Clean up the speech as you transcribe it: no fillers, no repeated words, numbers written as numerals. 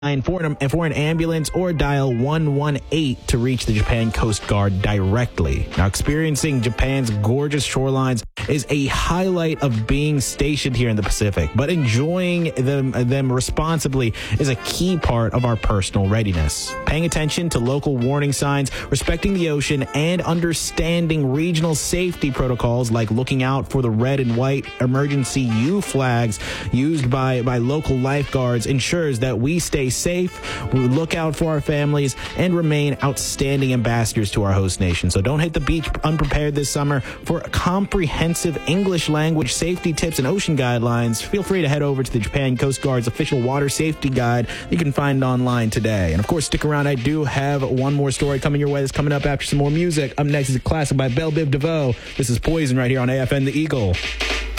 for an ambulance or dial 118 to reach the Japan Coast Guard directly. Now, experiencing Japan's gorgeous shorelines is a highlight of being stationed here in the Pacific, but enjoying them responsibly is a key part of our personal readiness. Paying attention to local warning signs, respecting the ocean, and understanding regional safety protocols like looking out for the red and white emergency U flags used by local lifeguards ensures that we stay safe, we look out for our families, and remain outstanding ambassadors to our host nation. So don't hit the beach unprepared this summer. For comprehensive English language safety tips and ocean guidelines, feel free to head over to the Japan Coast Guard's official water safety guide you can find online today. And of course, stick around. I do have one more story coming your way that's coming up after some more music. Up next is a classic by Belle Biv DeVoe. This is Poison right here on AFN The Eagle.